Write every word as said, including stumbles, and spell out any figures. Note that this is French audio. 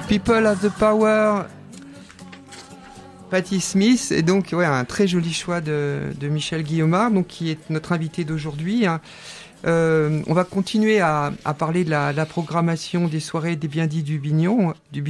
People have the power. Patti Smith, et donc ouais, un très joli choix de, de Michel Guillaumard, donc qui est notre invité d'aujourd'hui. Hein. Euh, on va continuer à, à parler de la, la programmation des soirées des Bien-Dits du Bignon, du